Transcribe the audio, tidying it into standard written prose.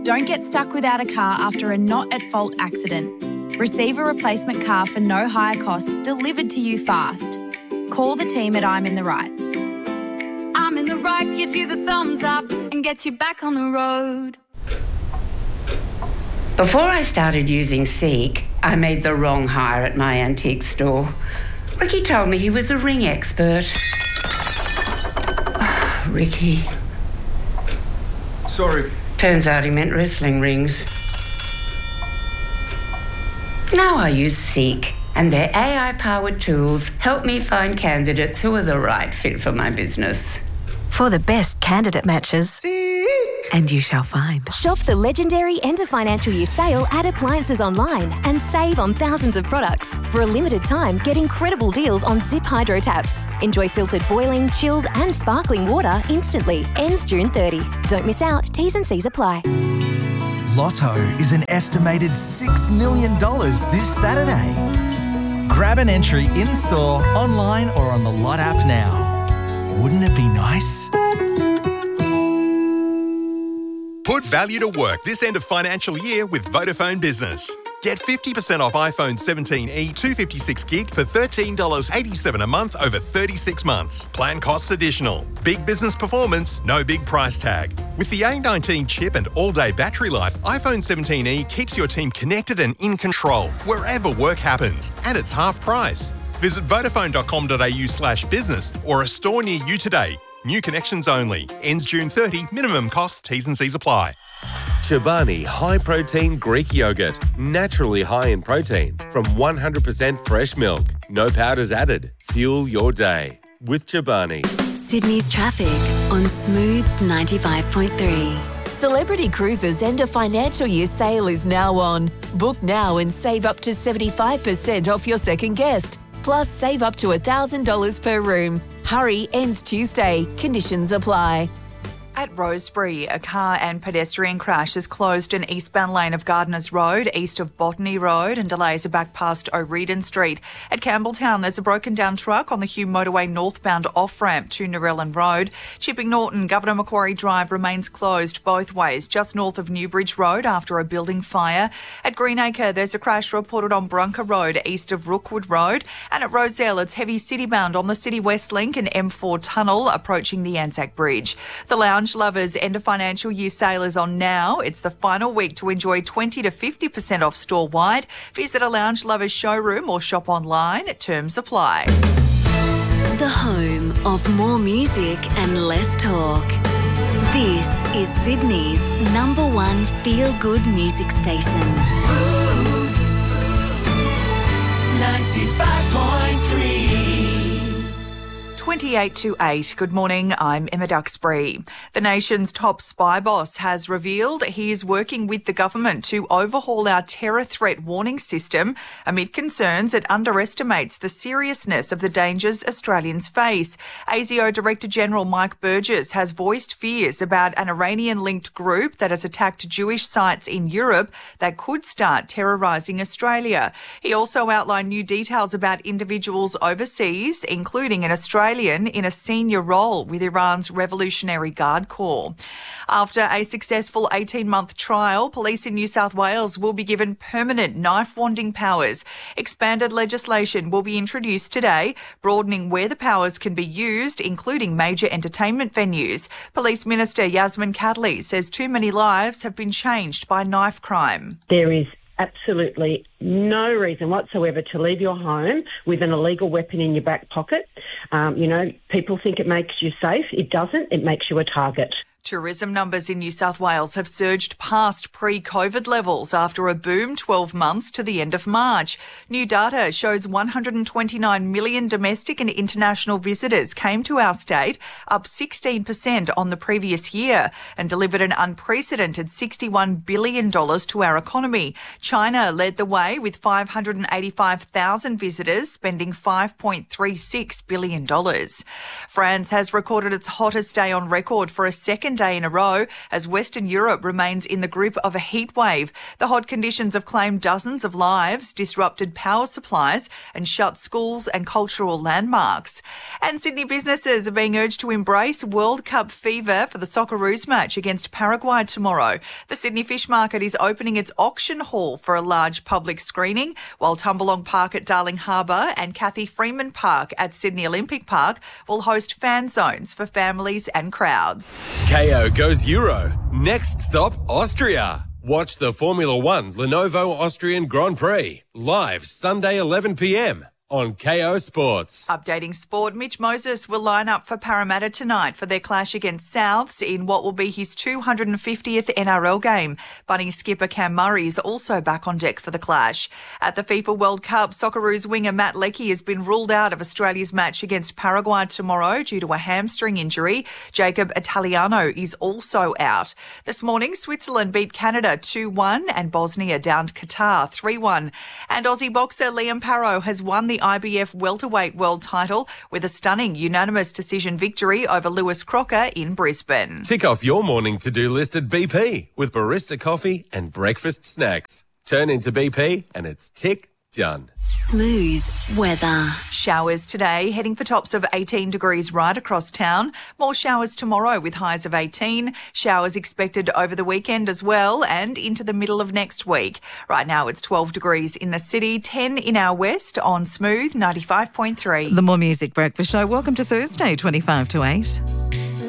Don't get stuck without a car after a not-at-fault accident. Receive a replacement car for no higher cost delivered to you fast. Call the team at I'm in the Right. I'm in the Right gives you the thumbs up and gets you back on the road. Before I started using Seek, I made the wrong hire at my antique store. Ricky told me he was a ring expert. Ricky. Sorry. Turns out he meant wrestling rings. Now I use Seek, and their AI-powered tools help me find candidates who are the right fit for my business. For the best candidate matches, Seek. And you shall find. Shop the legendary end of financial year sale at Appliances Online and save on thousands of products. For a limited time, get incredible deals on Zip Hydro taps. Enjoy filtered boiling, chilled and sparkling water instantly. Ends June 30. Don't miss out. T's and C's apply. Lotto is an estimated $6 million this Saturday. Grab an entry in-store, online or on the Lot app now. Wouldn't it be nice? Put value to work this end of financial year with Vodafone Business. Get 50% off iPhone 17e 256 gig for $13.87 a month over 36 months. Plan costs additional. Big business performance, no big price tag. With the A19 chip and all-day battery life, iPhone 17e keeps your team connected and in control wherever work happens, and it's half price. Visit vodafone.com.au/business or a store near you today. New connections only. Ends June 30. Minimum cost. T's and C's apply. Chobani High Protein Greek Yogurt. Naturally high in protein from 100% fresh milk. No powders added. Fuel your day with Chobani. Sydney's traffic on Smooth 95.3. Celebrity Cruises' end of financial year sale is now on. Book now and save up to 75% off your second guest. Plus, save up to $1,000 per room. Hurry, ends Tuesday. Conditions apply. At Rosebery, a car and pedestrian crash has closed an eastbound lane of Gardeners Road, east of Botany Road, and delays are back past O'Riordan Street. At Campbelltown, there's a broken down truck on the Hume Motorway northbound off-ramp to Narellan Road. Chipping Norton, Governor Macquarie Drive remains closed both ways, just north of Newbridge Road after a building fire. At Greenacre, there's a crash reported on Brunker Road, east of Rookwood Road. And at Rozelle, it's heavy city-bound on the City West Link and M4 Tunnel approaching the Anzac Bridge. The Lounge Lovers end of financial year sale is on now. It's the final week to enjoy 20 to 50% off store-wide. Visit a Lounge Lovers showroom or shop online. Terms apply. The home of more music and less talk. This is Sydney's #1 feel-good music station. Smooth 95.3. 28 to 8. Good morning, I'm Emma Duxbury. The nation's top spy boss has revealed he is working with the government to overhaul our terror threat warning system amid concerns it underestimates the seriousness of the dangers Australians face. ASIO Director General Mike Burgess has voiced fears about an Iranian-linked group that has attacked Jewish sites in Europe that could start terrorising Australia. He also outlined new details about individuals overseas, including an Australian in a senior role with Iran's Revolutionary Guard Corps. After a successful 18-month trial, police in New South Wales will be given permanent knife-wanding powers. Expanded legislation will be introduced today, broadening where the powers can be used, including major entertainment venues. Police Minister Yasmin Kadley says too many lives have been changed by knife crime. There is absolutely no reason whatsoever to leave your home with an illegal weapon in your back pocket. People think it makes you safe. It doesn't. It makes you a target. Tourism numbers in New South Wales have surged past pre-COVID levels after a boom 12 months to the end of March. New data shows 129 million domestic and international visitors came to our state, up 16% on the previous year, and delivered an unprecedented $61 billion to our economy. China led the way with 585,000 visitors, spending $5.36 billion. France has recorded its hottest day on record for a second second day in a row as Western Europe remains in the grip of a heat wave. The hot conditions have claimed dozens of lives, disrupted power supplies and shut schools and cultural landmarks. And Sydney businesses are being urged to embrace World Cup fever for the Socceroos match against Paraguay tomorrow. The Sydney Fish Market is opening its auction hall for a large public screening, while Tumbalong Park at Darling Harbour and Cathy Freeman Park at Sydney Olympic Park will host fan zones for families and crowds. KO goes Euro. Next stop, Austria. Watch the Formula One Lenovo Austrian Grand Prix live Sunday 11 p.m. on KO Sports. Updating sport, Mitch Moses will line up for Parramatta tonight for their clash against Souths in what will be his 250th NRL game. Bunnings skipper Cam Murray is also back on deck for the clash. At the FIFA World Cup, Socceroos winger Matt Leckie has been ruled out of Australia's match against Paraguay tomorrow due to a hamstring injury. Jacob Italiano is also out. This morning, Switzerland beat Canada 2-1 and Bosnia downed Qatar 3-1. And Aussie boxer Liam Parrow has won the IBF welterweight world title with a stunning unanimous decision victory over Lewis Crocker in Brisbane. Tick off your morning to-do list at BP with barista coffee and breakfast snacks. Turn into BP and it's tick done. Smooth weather. Showers today, heading for tops of 18 degrees right across town. More showers tomorrow with highs of 18. Showers expected over the weekend as well and into the middle of next week. Right now it's 12 degrees in the city, 10 in our west on Smooth 95.3. The More Music Breakfast Show. Welcome to Thursday, 25 to 8.